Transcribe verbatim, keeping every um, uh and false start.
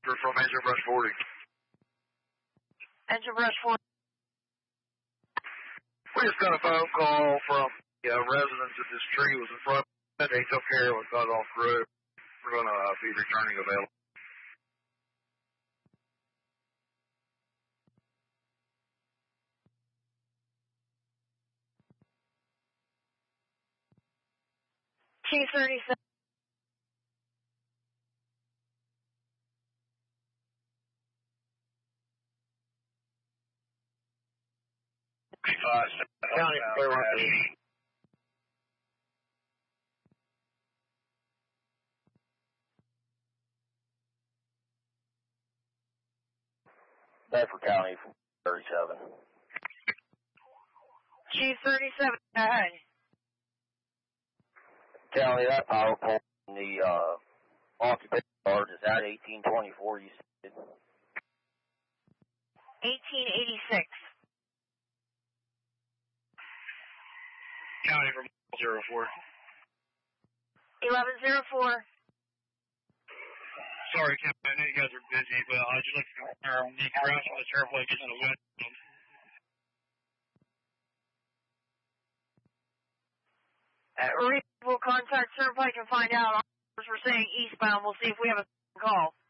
from Engine Brush forty. Engine Brush forty. We just got a phone call from the uh, residents that this tree was in front of. They took care of it, got off the road. We're going to uh, be returning available. Chief thirty-seven. Uh, County Clearwater. Bedford County from thirty-seven. Chief thirty-seven, go ahead. County, that power pole in the uh, occupation yard is at eighteen twenty-four, you said? eighteen eighty-six. County from zero four. eleven oh four. Sorry, Captain, I know you guys are busy, but I'd just like to confirm the crash on the Turnpike is in the west. Uh, we'll contact Turnpike and find out. We're saying eastbound. We'll see if we have a call.